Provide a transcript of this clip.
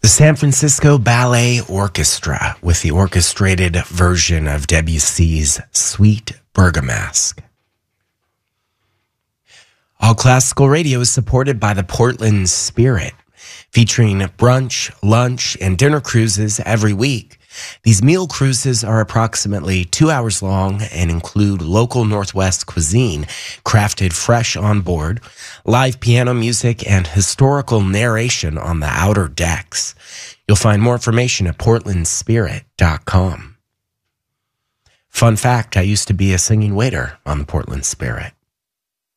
The San Francisco Ballet Orchestra with the orchestrated version of Debussy's Sweet Bergamask. All Classical Radio is supported by the Portland Spirit, featuring brunch, lunch, and dinner cruises every week. These meal cruises are approximately 2 hours long and include local Northwest cuisine, crafted fresh on board, live piano music, and historical narration on the outer decks. You'll find more information at portlandspirit.com. Fun fact, I used to be a singing waiter on the Portland Spirit.